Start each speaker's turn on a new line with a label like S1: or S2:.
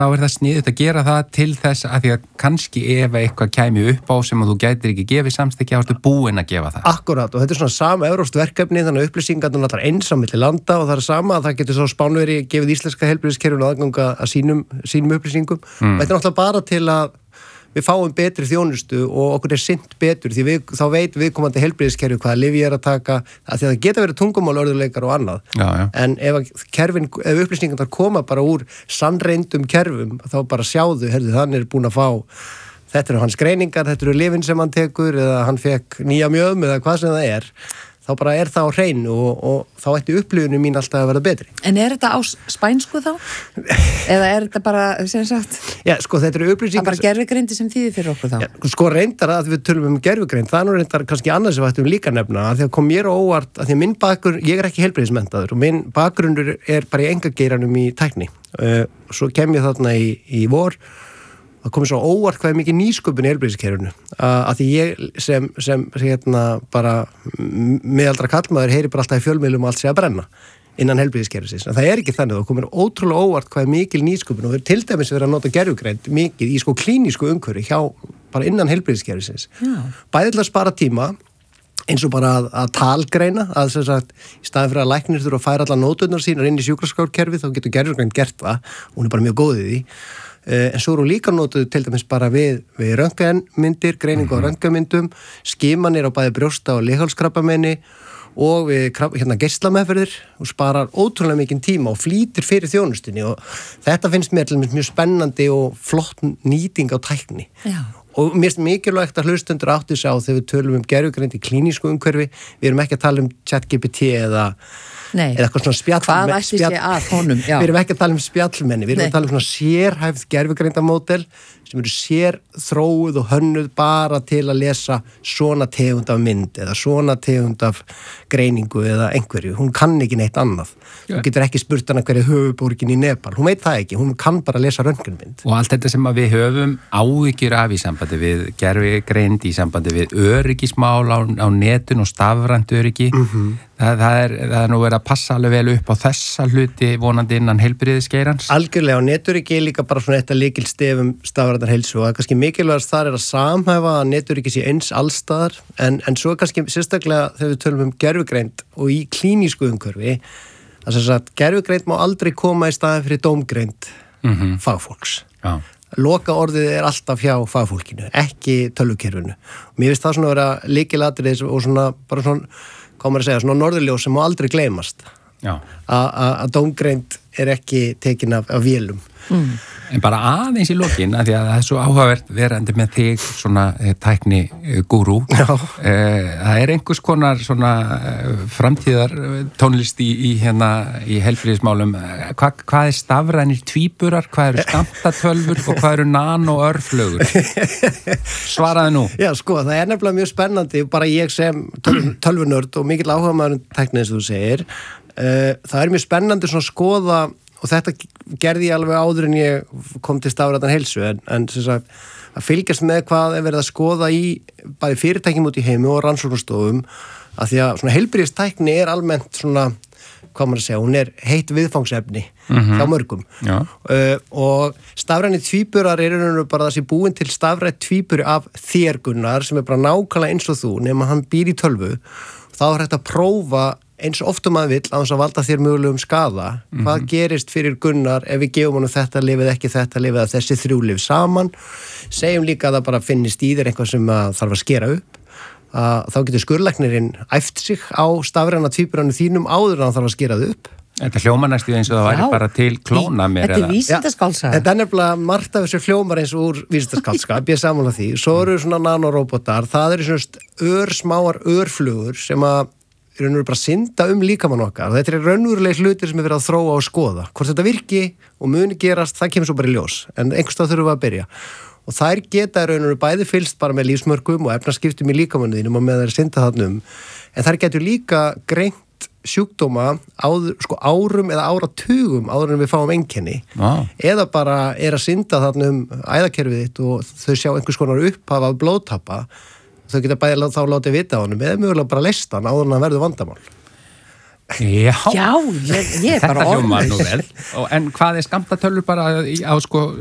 S1: þá það sniðugt að gera það til þess að því að kannski ef eitthvað kæmi upp á sem að þú gætir ekki gefið samþykki þá ertu búinn að gefa það.
S2: Akkurat, og þetta svona sama evrópskt verkefni, þannig að upplýsingarnar allar eins á milli landa og það sama að það getur svo Spánverji gefið íslenska heilbrigðiskerfinu aðganga að sínum upplýsingum. Þetta náttúrulega bara til að við fáum betri þjónustu og okkur sinnt betur því þá veit viðkomandi heilbrigðiskerfi hvaða lyf að taka, að því að það geta verið tungumálörðuleikar og annað.
S1: Já.
S2: En ef upplýsingarnar koma bara úr sannreyndum kerfum, þá bara sjáðu, hann búinn að fá, þetta eru hans greiningar, þetta eru lyfin sem hann tekur eða hann fekk nýja mjöðum eða hvað sem það þá bara það á hreinu og þá ætti upplifunum mín alltaf að verða betri.
S3: En þetta á spænsku þá? Eða þetta bara, sem sagt?
S2: Já, sko, þetta eru upplýsingar...
S3: Það bara gervigrindi sem þýðir fyrir okkur þá? Já,
S2: sko, reyndar að við tölum gervigrind, það reyndar kannski annað sem við ættum líka nefna, að því að kom mér á óvart, að því að minn bakgrunn, ég ekki heilbrigðismenntaður og minn bakgrunnur bara í engageiranum í tækni. Svo kem ég þarna í vor. Það komið svo óvart hvað mikið nýsköpun í heilbrigðiskerfinu að því ég sem bara miðaldra kallmaður heyri bara alltaf í fjölmiðlum og allt sé að brenna innan heilbrigðiskerfisins. En það ekki þannig, það komið ótrúlega óvart hvað mikil nýsköpun og til dæmis verið að nota gervigreind mikið í klínísku umhverfi hjá bara innan heilbrigðiskerfisins. Bæði til að spara tíma eins og bara að talgreina að sem sagt, í staðin fyrir að læknir þurfa að færa allar nóturnar sínar inn í sjúkraskrárkerfið þá getur gervigreind gert það og hún bara mjög góð í því. En svo eru líka notuð til dæmis bara við röntgenmyndir, greiningu á röntgenmyndum, skimanir á bæði brjósta og leghálskrabbameini og við geislameðferðir og sparar ótrúlega mikinn tíma og flýtir fyrir þjónustinni og þetta finnst mér til dæmis mjög spennandi og flott nýting á tækni. Já. Og mér finnst mikilvægt að hlustendur átti sig á þegar við tölum gervigreind í klínísku umhverfi, við erum ekki að tala um ChatGPT eða eitthvað svona
S3: Hvað ætti sé að honum? Já.
S2: Við erum ekki að tala um spjallmenni, við erum að tala um svona sérhæfð gervigreindarmódel sem eru sérþróuð og hönnuð bara til að lesa svona tegund af mynd eða svona tegund af greiningu eða einhverju. Hún kann ekki neitt annað. Hún getur ekki spurt hana hverju höfuborgin í Nepal. Hún veit það ekki, hún kann bara lesa röntgenmynd.
S1: Og allt þetta sem að við höfum áhyggjur af í sambandi við gervigreind, í sambandi við öryggismál á netun og stafrænt öryggi, það er nú verið að passa alveg vel upp á þessa hluti vonandi innan heilbrigðisgeirans.
S2: Algjörlega, og netöryggi líka bara svona eitt af lykilstefum stafrænnar heilsu og það kannski mikilvægast þar að samhæfa að netöryggi sé eins allstaðar en svo kannski sérstaklega þegar við tölum gervigreind og í klínísku umhverfi að þess að gervigreind má aldrei koma í staðin fyrir dómgreind fagfólks. Já. Loka orðið alltaf hjá fagfólkinu, ekki tölvukerfinu. Og mér finnst það svona að vera lykilatriði og svona bara svona svona norðurljós sem má aldrei gleymast að dómgreind ekki tekin af vélum.
S1: En bara aðeins í lokin að því að það er svo áhugavert verandi með þig svona tækni gúrú. Það einhvers konar svona framtíðar tónlist í heilbrigðismálum. Hvað stafrænir tvíburar, hvað eru skammtatölvur og hvað eru nanoörflögur? Svaraðu nú.
S2: Já, sko, það nefnilega mjög spennandi, bara ég sem tölvunörd og mikill áhugamaður tækni eins og þú segir. Það mjög spennandi svona að skoða og þetta gerði ég alveg áður en ég kom til stafrænnar heilsu en sem sagt að fylgjast með hvað verið að skoða í bæði fyrirtækjum út í heimi og rannsóknarstofum að því að svona heilbrigðistækni almennt svona, hvað maður að segja, hún heitt viðfangsefni hjá mörgum og stafrænir tvíburar bara þessi búin til stafrænt tvíburi af þér Gunnar sem bara nákvæmlega eins og þú nema hann býr í tölvu þá hægt að prófa eins og ofta maður vill að valda þér mögulegum skaða. Hvað gerist fyrir Gunnar ef við gefum honum þetta lyf eða ekki þetta lyf eða þessi 3 lyf saman? Segjum líka að það bara finnist í þér eitthvað sem þarf að skera upp. Þá getur skurðlæknirinn æft sig á stafræna tvíburanu þínum áður en hann þarf að skera þau upp.
S1: Þetta hljómar næstu eins og það væri bara til klóna mér.
S3: Þetta vísindaskálsaga.
S2: Þetta nefnilega margt af þessu hljómar eins og úr vísindaskálskap, ég sammála því. Svo eru svona nanorobotar, það eru svona örsmáar örflugur sem að raunverulega bara synda líkamann okkar. Þetta raunverulega hlutir sem verið að þróa og skoða. Hvort þetta virki og muni gerast, það kemur svo bara í ljós. En einhverstað þurfum við að byrja. Og þær geta raunverulega bæði fylgst bara með lífsmörkum og efnaskiptum í líkamanninum og með þær synda þarna En þær getur líka greint sjúkdóma árum eða áratugum áður en við fáum einkenni. Eða bara að synda þarna æðakerfið þitt og þau sjá einhvers konar upphaf af blóðtappa. Þau geta bæði þá látið vita á honum eða mögulega bara leyst hann áður en hann verður vandamál.
S1: Já,
S3: Já, ég er bara
S1: þetta hljómar nú
S3: orðlaus.
S1: vel. En hvað er skammtatölur bara á sko